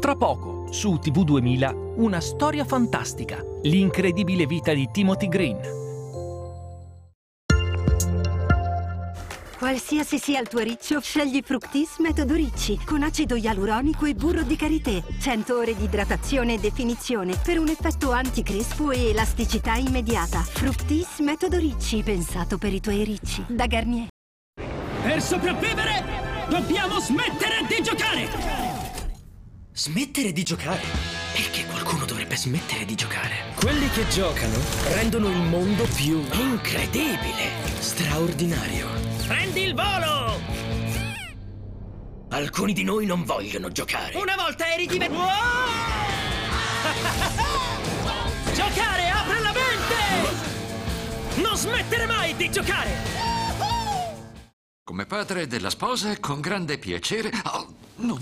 Tra poco, su TV 2000, una storia fantastica, l'incredibile vita di Timothy Green. Qualsiasi sia il tuo riccio, scegli Fructis Metodo Ricci con acido ialuronico e burro di karité. 100 ore di idratazione e definizione per un effetto anticrespo e elasticità immediata. Fructis Metodo Ricci, pensato per i tuoi ricci. Da Garnier. Per sopravvivere, dobbiamo smettere di giocare! Smettere di giocare? Perché qualcuno dovrebbe smettere di giocare? Quelli che giocano rendono il mondo più incredibile, straordinario. Prendi il volo! Alcuni di noi non vogliono giocare. Una volta eri diventato... Giocare apre la mente! Non smettere mai di giocare! Come padre della sposa, con grande piacere... Oh.